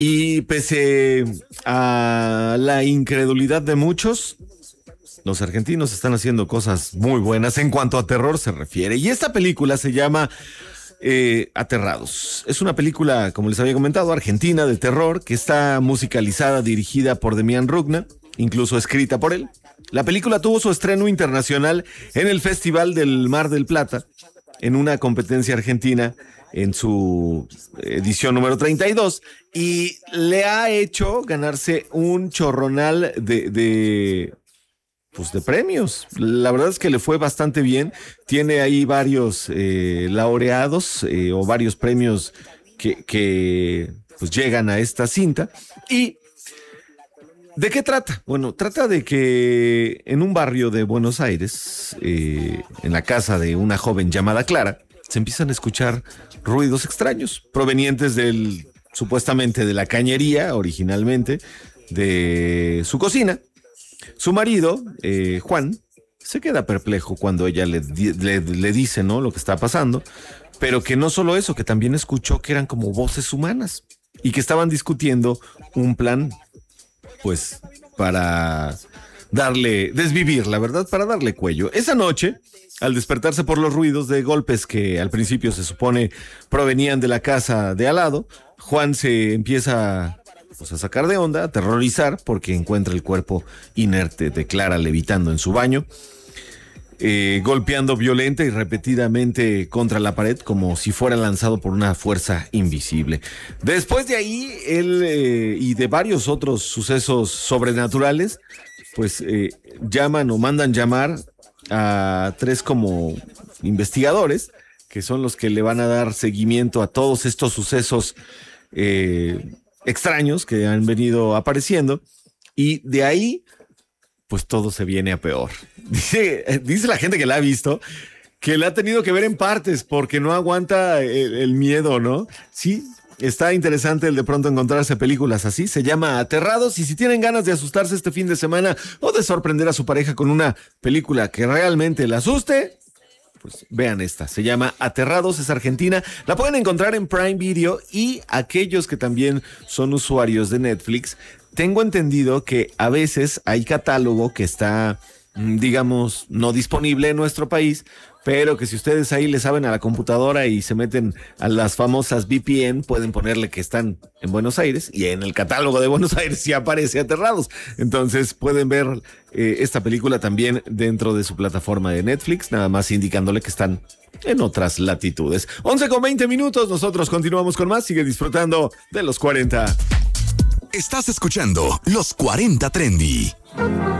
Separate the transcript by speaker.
Speaker 1: Y pese a la incredulidad de muchos, los argentinos están haciendo cosas muy buenas en cuanto a terror se refiere. Y esta película se llama Aterrados. Es una película, como les había comentado, argentina de terror, que está musicalizada, dirigida por Demián Rugna, incluso escrita por él. La película tuvo su estreno internacional en el Festival del Mar del Plata, en una competencia argentina, en su edición número 32, y le ha hecho ganarse un chorronal de premios. La verdad es que le fue bastante bien. Tiene ahí varios laureados o varios premios que pues llegan a esta cinta. ¿Y de qué trata? Bueno, trata de que en un barrio de Buenos Aires, en la casa de una joven llamada Clara, se empiezan a escuchar ruidos extraños provenientes supuestamente de la cañería, originalmente, de su cocina. Su marido, Juan, se queda perplejo cuando ella le dice, ¿no?, lo que está pasando, pero que no solo eso, que también escuchó que eran como voces humanas y que estaban discutiendo un plan, pues, para desvivir, la verdad, para darle cuello. Esa noche, al despertarse por los ruidos de golpes que al principio se supone provenían de la casa de al lado, Juan se empieza a sacar de onda, a aterrorizar, porque encuentra el cuerpo inerte de Clara levitando en su baño, golpeando violenta y repetidamente contra la pared como si fuera lanzado por una fuerza invisible. Después de ahí, él y de varios otros sucesos sobrenaturales, pues llaman o mandan llamar a 3 como investigadores, que son los que le van a dar seguimiento a todos estos sucesos extraños que han venido apareciendo, y de ahí pues todo se viene a peor. Dice la gente que la ha visto que la ha tenido que ver en partes porque no aguanta el miedo, ¿no? Sí, está interesante el de pronto encontrarse películas así. Se llama Aterrados, y si tienen ganas de asustarse este fin de semana o de sorprender a su pareja con una película que realmente la asuste, pues vean esta. Se llama Aterrados, es argentina. La pueden encontrar en Prime Video, y aquellos que también son usuarios de Netflix, tengo entendido que a veces hay catálogo que está, digamos, no disponible en nuestro país, pero que si ustedes ahí le saben a la computadora y se meten a las famosas VPN, pueden ponerle que están en Buenos Aires, y en el catálogo de Buenos Aires sí aparece Aterrados. Entonces pueden ver esta película también dentro de su plataforma de Netflix, nada más indicándole que están en otras latitudes. 11:20. Nosotros continuamos con más. Sigue disfrutando de los 40.
Speaker 2: Estás escuchando Los 40 Trendy.